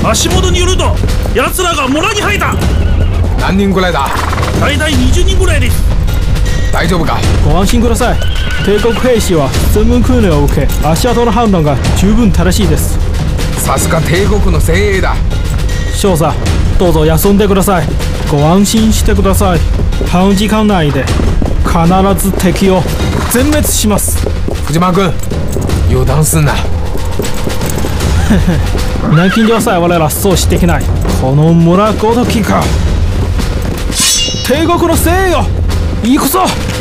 足元によると奴らが村に入った。 何人ぐらいだ？ 大体20人ぐらいです。 大丈夫か？ ご安心ください。帝国兵士は専門訓練を受け、足跡の判断が十分正しいです。 さすが帝国の精鋭だ。 少佐、どうぞ休んでください。ご安心してください。半時間内で必ず敵を全滅します。 藤間君、油断すんな。 南京ではさえ我ら阻止できない。この村ごときか。帝国の精鋭よ、行くぞ。